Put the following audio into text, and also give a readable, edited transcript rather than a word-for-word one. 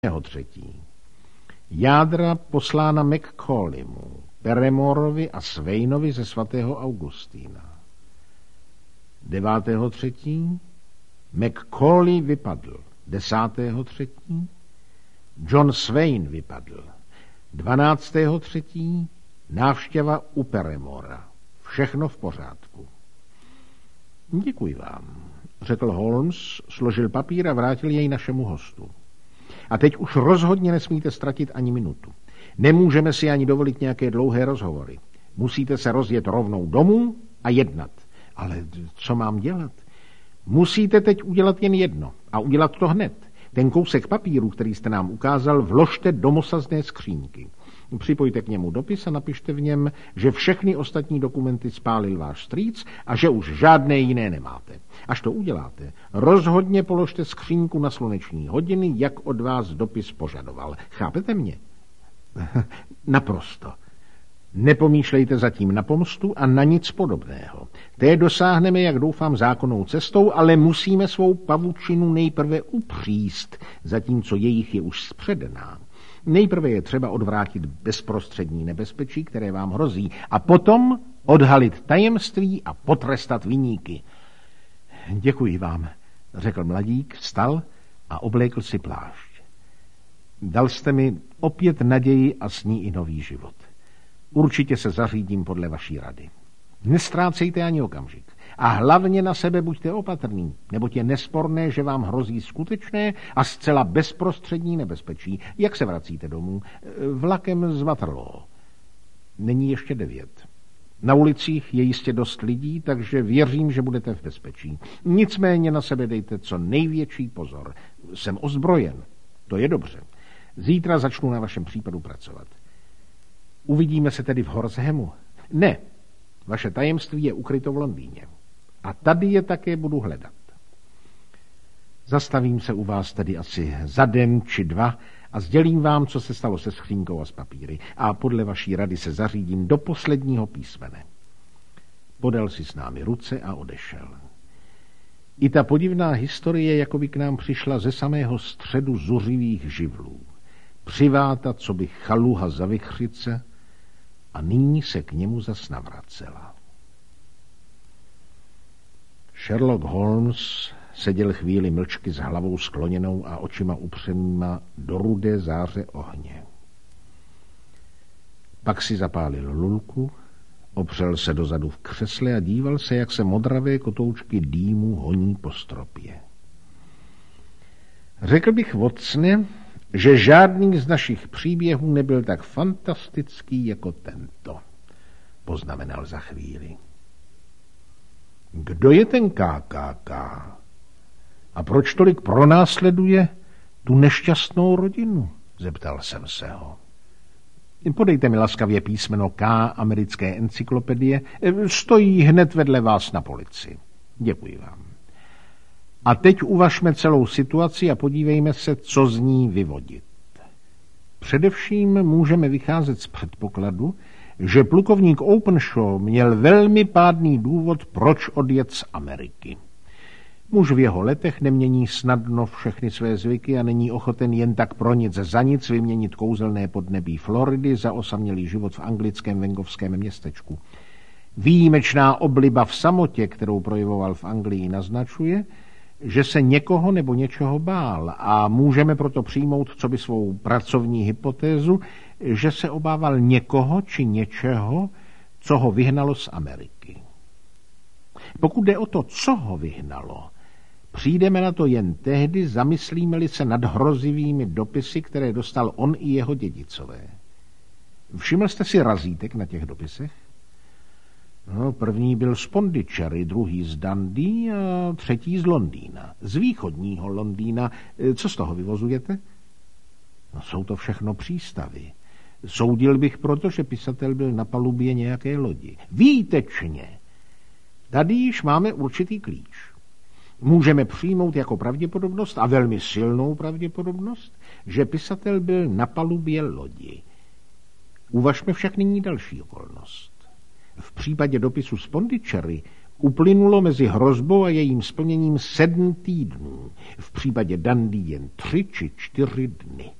3. Jádra poslána McCaulleymu, Peremorovi a Sveinovi ze svatého Augustína. 9.3. McCauley vypadl. 10.3. John Svein vypadl. 12.3. návštěva u Peremora. Všechno v pořádku. Děkuji vám, řekl Holmes, složil papír a vrátil jej našemu hostu. A teď už rozhodně nesmíte ztratit ani minutu. Nemůžeme si ani dovolit nějaké dlouhé rozhovory. Musíte se rozjet rovnou domů a jednat. Ale co mám dělat? Musíte teď udělat jen jedno a udělat to hned. Ten kousek papíru, který jste nám ukázal, vložte do mosazné skříňky. Připojte k němu dopis a napište v něm, že všechny ostatní dokumenty spálil váš strýc a že už žádné jiné nemáte. Až to uděláte, rozhodně položte skříňku na sluneční hodiny, jak od vás dopis požadoval. Chápete mě? Naprosto. Nepomýšlejte zatím na pomstu a na nic podobného. Té dosáhneme, jak doufám, zákonnou cestou, ale musíme svou pavučinu nejprve upříst, zatímco jejich je už zpředená. Nejprve je třeba odvrátit bezprostřední nebezpečí, které vám hrozí, a potom odhalit tajemství a potrestat viníky. Děkuji vám, řekl mladík, vstal a oblékl si plášť. Dal jste mi opět naději a s ní i nový život. Určitě se zařídím podle vaší rady. Nestrácejte ani okamžik. A hlavně na sebe buďte opatrný, neboť je nesporné, že vám hrozí skutečné a zcela bezprostřední nebezpečí. Jak se vracíte domů? Vlakem z Waterloo. Není ještě 9. Na ulicích je jistě dost lidí, takže věřím, že budete v bezpečí. Nicméně na sebe dejte co největší pozor. Jsem ozbrojen. To je dobře. Zítra začnu na vašem případu pracovat. Uvidíme se tedy v Horshemu? Ne. Vaše tajemství je ukryto v Londýně. A tady je také budu hledat. Zastavím se u vás tedy asi za den či 2 a sdělím vám, co se stalo se skřínkou a s papíry. A podle vaší rady se zařídím do posledního písmene. Podal si s námi ruce a odešel. I ta podivná historie jako by k nám přišla ze samého středu zuřivých živlů. Přiváta, co by chaluha za vichřice, a nyní se k němu zas navracela. Sherlock Holmes seděl chvíli mlčky s hlavou skloněnou a očima upřenýma do rudé záře ohně. Pak si zapálil lulku, opřel se dozadu v křesle a díval se, jak se modravé kotoučky dýmu honí po stropě. Řekl bych, Watsone, že žádný z našich příběhů nebyl tak fantastický jako tento, poznamenal za chvíli. Kdo je ten KKK? A proč tolik pronásleduje tu nešťastnou rodinu? Zeptal jsem se ho. Podejte mi laskavě písmeno K americké encyklopedie. Stojí hned vedle vás na polici. Děkuji vám. A teď uvažme celou situaci a podívejme se, co z ní vyvodit. Především můžeme vycházet z předpokladu, že plukovník Openshaw měl velmi pádný důvod, proč odjet z Ameriky. Muž v jeho letech nemění snadno všechny své zvyky a není ochoten jen tak pro nic za nic vyměnit kouzelné podnebí Floridy za osamělý život v anglickém venkovském městečku. Výjimečná obliba v samotě, kterou projevoval v Anglii, naznačuje, že se někoho nebo něčeho bál a můžeme proto přijmout coby svou pracovní hypotézu, že se obával někoho či něčeho, co ho vyhnalo z Ameriky. Pokud jde o to, co ho vyhnalo, přijdeme na to jen tehdy, zamyslíme-li se nad hrozivými dopisy, které dostal on i jeho dědicové. Všiml jste si razítek na těch dopisech? No, první byl z Pondicherry, druhý z Dundee a třetí z Londýna. Z východního Londýna. Co z toho vyvozujete? No, jsou to všechno přístavy. Soudil bych proto, že pisatel byl na palubě nějaké lodi. Výtečně. Tady již máme určitý klíč. Můžeme přijmout jako pravděpodobnost a velmi silnou pravděpodobnost, že pisatel byl na palubě lodi. Uvažme však nyní další okolnost. V případě dopisu z Pondicherry Uplynulo mezi hrozbou a jejím splněním 7 týdnů, v případě Dundee jen 3 či 4 dny.